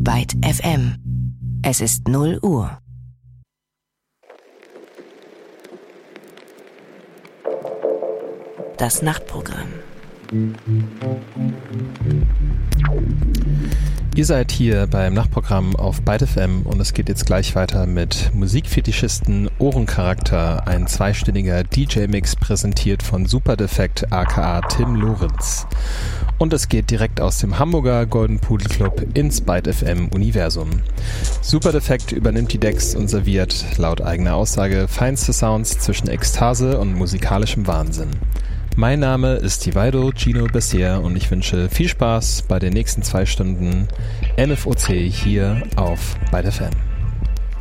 Byte FM. Es ist 0 Uhr. Das Nachtprogramm. Ihr seid hier beim Nachtprogramm auf Byte FM und es geht jetzt gleich weiter mit Musikfetischisten Ohrencharakter, ein zweistündiger DJ-Mix präsentiert von Superdefekt aka Tim Lorenz. Und es geht direkt aus dem Hamburger Golden Pudel Club ins Byte FM Universum. Superdefekt übernimmt die Decks und serviert, laut eigener Aussage, feinste Sounds zwischen Ekstase und musikalischem Wahnsinn. Mein Name ist Divido Gino Bessier und ich wünsche viel Spaß bei den nächsten 2 Stunden MFOC hier auf Byte FM.